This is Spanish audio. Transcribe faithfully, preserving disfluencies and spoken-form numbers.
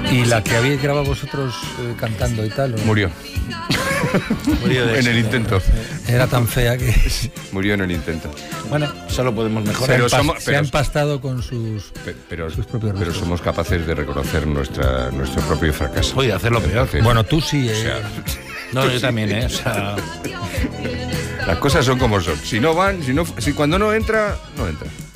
¿Y la que habéis grabado vosotros eh, cantando y tal? ¿o? Murió. Murió de en el éxito. intento. Era tan fea que Murió en el intento. Bueno, solo podemos se, mejorar. Pero ha, empas- somos- se pero- ha empastado con sus, Pe- Pero, sus propios pero gustos. somos capaces de reconocer nuestra, nuestro propio fracaso. Oye, hacerlo peor. Entonces, Bueno, tú sí, eh. o sea, No, yo también, ¿eh? O sea, las cosas son como son. Si no van, si no, si cuando no entra, no entra.